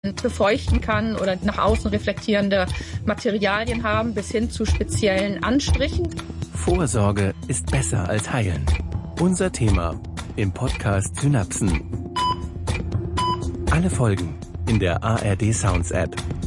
befeuchten kann oder nach außen reflektierende Materialien haben, bis hin zu speziellen Anstrichen. Vorsorge ist besser als heilen. Unser Thema im Podcast Synapsen. Alle Folgen in der ARD Sounds App.